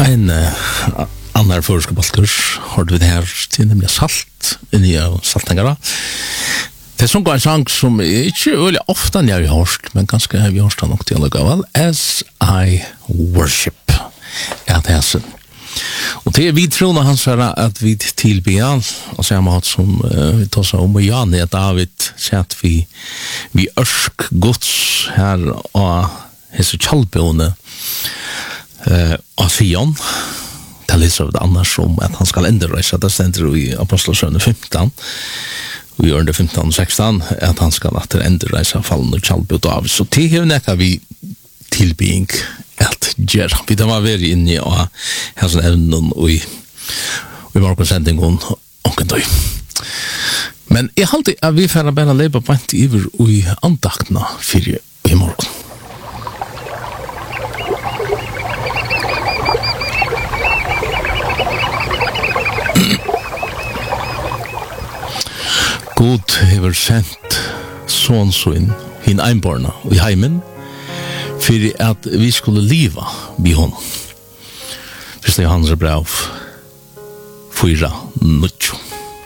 En annan förskolebalkur hörde vi det här till nämligen salt i saltningarna. Det som går en sang som inte väldigt ofta när jag har hört, men ganska har vi hört den också till alla As I Worship. Ja, det är så. Och det är vi tror hans att vi tillber och så har som vi tar så om och Jan David sett vi örsk Guds här och hese chalbone och Sion. Det läser det annars om att han ska ändra sig. Det ständer i Apostlagärningarna 15. Vi gör det 15-16 att han ska åter ändra sig fallen och chalbot av. Så det är näka vi tillbing att göra. Vi tar vara inne i hans ämnen och i morgonsändningen och en dag. Men jag har alltid att vi får bara leva på ett iver i andakterna för i morgon. God hever sendt sånsyn hin einborna i heimen for at vi skulle liva vid honom. Första Johannes brev 4:9.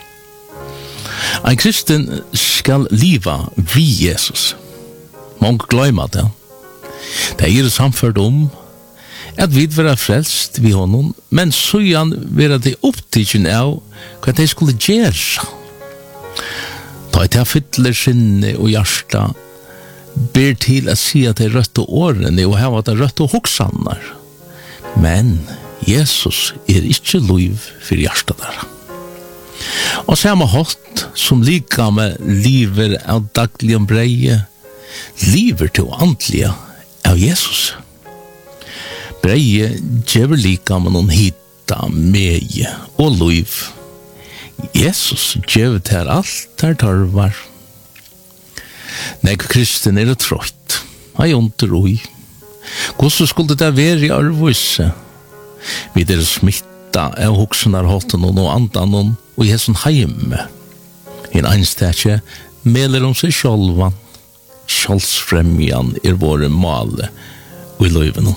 En kristen skal liva vid Jesus. Många glömmer det. Det är samfört om at vi være frelst vid honom, men så være det opptidgen av hva de skulle gjøre. Da jeg fyller sinne og hjärsta ber til å si at det er rødt og årene og her var det rødt og hoksaner. Men Jesus er ikke lov for hjärsta der. Og samme hatt som lika med liver av daglig og breie, liver til andlige av Jesus. Breie gjør lika med noen hitta, meie og lov. Jesus gjør til alt her tarvar. Nei, kristen er trøtt. Han under oi. Hvordan skulle det være i arvøse? Vi er smitta av hoksenar hotten og andan og i hessen heime. En einstakje meler om seg sjálvan. Sjálvsfremjan er våre male og i løyven.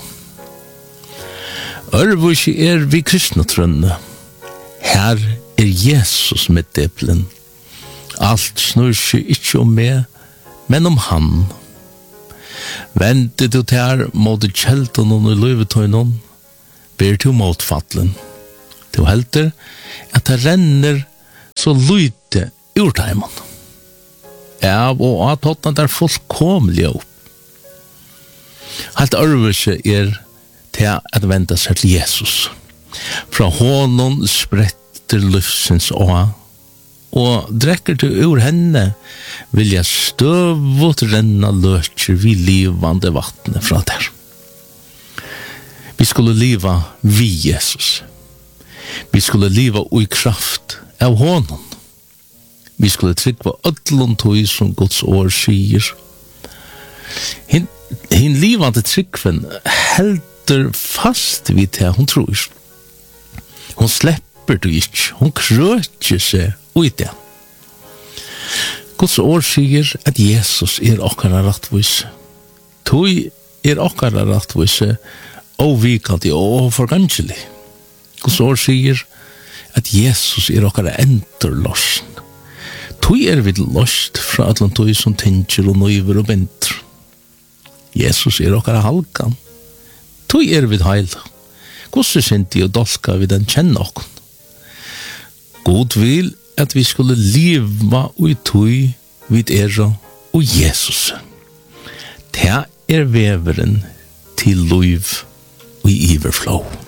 Arvøse er vi kristne trønne. Her er Jesus med deplen. Alt snur seg ikke om meg, men om han. Vente du til her mot kjelten og i løyvetøynen, ber til motfattelen. Du helter at det renner så lyte ur teimen. Ja, og at hottene der fullkomlige opp. Helt arvelse er til at vente seg til Jesus. Fra honom spretter livsens å, og drekker til ur henne vil jeg støvåt renna løtjer vi livande vattnet fra der. Vi skulle liva vid Jesus. Vi skulle liva i kraft av honom. Vi skulle tryggva ödlund tog som Guds år sier. Hin livande tryggven helter fast vid det hon tror. Hon släpper det ikke. Hon krøtjer seg ut det. Guds år sier at Jesus er okkara rattvise. Tog er okkara rattvise avvikande og forgangelig. Guds år sier at Jesus er okkara enderlåsen. Tog er vi lost fra atlant som tinger og nøyver og benter. Jesus er okkara halkan. Tog er vi heila. Hvordan synte og dolka vi den kjenne okken? God vil at vi skulle leva og tog vid og Jesus. Det er veveren til lov og i iverflow.